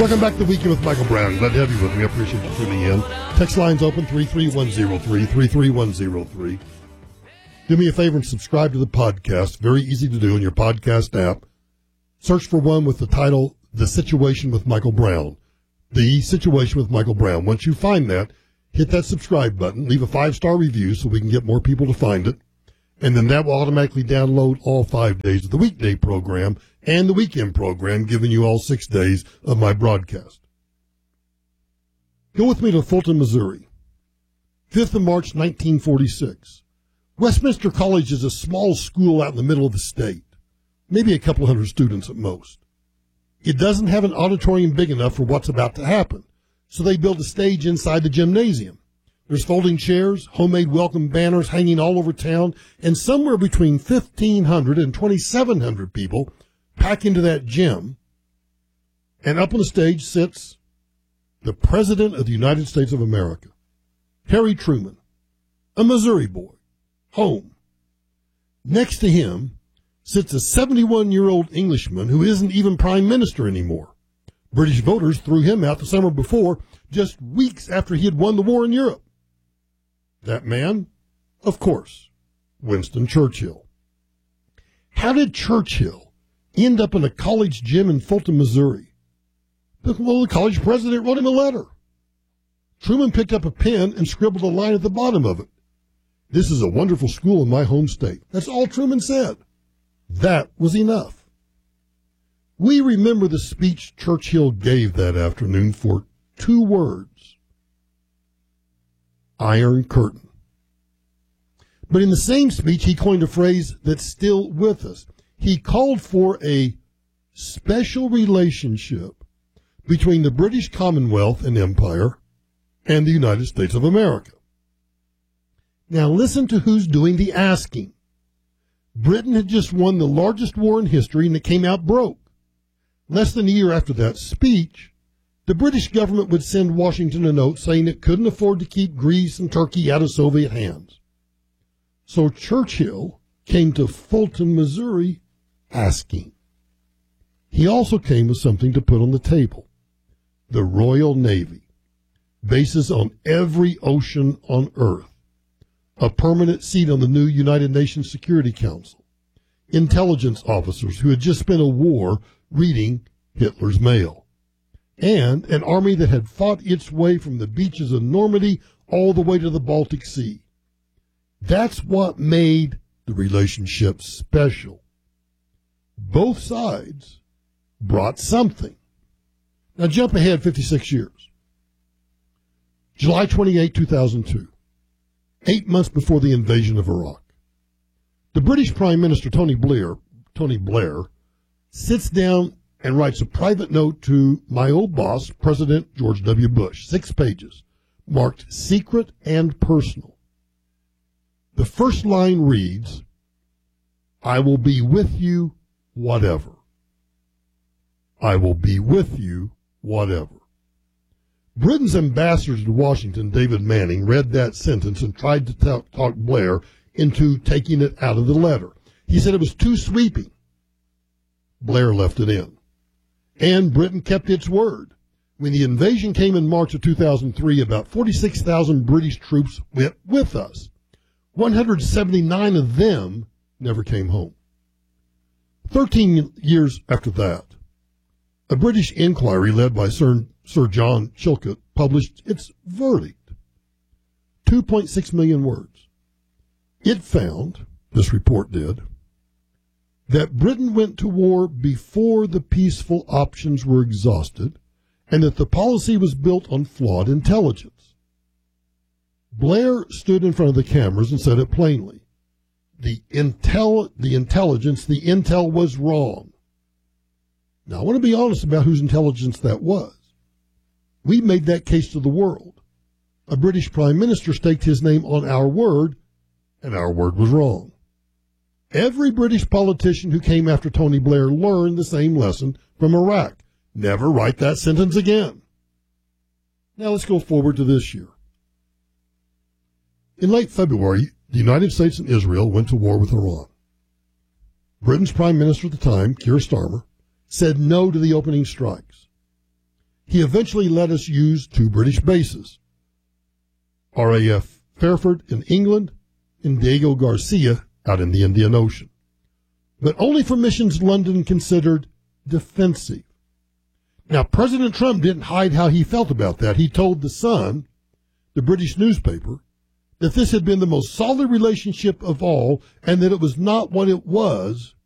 Welcome back to the Weekend with Michael Brown. Glad to have you with me. I appreciate you tuning in. Text lines open 33103, 33103. Do me a favor and subscribe to the podcast. Very easy to do in your podcast app. Search for one with the title, The Situation with Michael Brown. The Situation with Michael Brown. Once you find that, hit that subscribe button. Leave a 5-star review so we can get more people to find it. And then that will automatically download all 5 days of the weekday program and the weekend program, giving you all 6 days of my broadcast. Go with me to Fulton, Missouri. 5th of March, 1946. Westminster College is a small school out in the middle of the state, maybe a couple hundred students at most. It doesn't have an auditorium big enough for what's about to happen, so they built a stage inside the gymnasium. There's folding chairs, homemade welcome banners hanging all over town, and somewhere between 1,500 and 2,700 people pack into that gym. And up on the stage sits the President of the United States of America, Harry Truman, a Missouri boy, home. Next to him sits a 71-year-old Englishman who isn't even prime minister anymore. British voters threw him out the summer before, just weeks after he had won the war in Europe. That man, of course, Winston Churchill. How did Churchill end up in a college gym in Fulton, Missouri? Well, the college president wrote him a letter. Truman picked up a pen and scribbled a line at the bottom of it. "This is a wonderful school in my home state." That's all Truman said. That was enough. We remember the speech Churchill gave that afternoon for 2 words. Iron Curtain. But in the same speech, he coined a phrase that's still with us. He called for a special relationship between the British Commonwealth and Empire and the United States of America. Now listen to who's doing the asking. Britain had just won the largest war in history, and it came out broke. Less than a year after that speech, the British government would send Washington a note saying it couldn't afford to keep Greece and Turkey out of Soviet hands. So Churchill came to Fulton, Missouri, asking. He also came with something to put on the table. The Royal Navy. Bases on every ocean on Earth. A permanent seat on the new United Nations Security Council. Intelligence officers who had just spent a war reading Hitler's mail. And an army that had fought its way from the beaches of Normandy all the way to the Baltic Sea. That's what made the relationship special. Both sides brought something. Now jump ahead 56 years. July 28, 2002. 8 months before the invasion of Iraq. The British Prime Minister Tony Blair, sits down and writes a private note to my old boss, President George W. Bush, 6 pages, marked secret and personal. The first line reads, "I will be with you, whatever. I will be with you, whatever." Britain's ambassador to Washington, David Manning, read that sentence and tried to talk Blair into taking it out of the letter. He said it was too sweeping. Blair left it in. And Britain kept its word. When the invasion came in March of 2003, about 46,000 British troops went with us. 179 of them never came home. 13 years after that, a British inquiry led by Sir John Chilcot published its verdict. 2.6 million words. It found, this report did, that Britain went to war before the peaceful options were exhausted, and that the policy was built on flawed intelligence. Blair stood in front of the cameras and said it plainly. The intel was wrong. Now, I want to be honest about whose intelligence that was. We made that case to the world. A British Prime Minister staked his name on our word, and our word was wrong. Every British politician who came after Tony Blair learned the same lesson from Iraq. Never write that sentence again. Now let's go forward to this year. In late February, the United States and Israel went to war with Iran. Britain's Prime Minister at the time, Keir Starmer, said no to the opening strikes. he eventually let us use 2 British bases, RAF Fairford in England and Diego Garcia out in the Indian Ocean, but only for missions London considered defensive. Now, President Trump didn't hide how he felt about that. He told The Sun, the British newspaper, that this had been the most solid relationship of all and that it was not what it was